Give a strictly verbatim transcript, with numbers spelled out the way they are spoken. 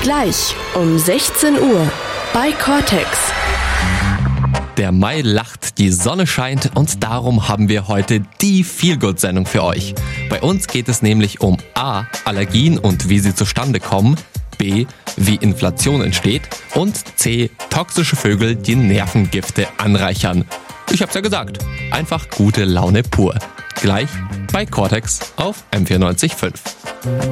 Gleich um sechzehn Uhr bei Cortex. Der Mai lacht, die Sonne scheint und darum haben wir heute die Feelgood-Sendung für euch. Bei uns geht es nämlich um A. Allergien und wie sie zustande kommen, B. wie Inflation entsteht und C. toxische Vögel, die Nervengifte anreichern. Ich hab's ja gesagt, einfach gute Laune pur. Gleich bei Cortex auf M vierundneunzig Komma fünf.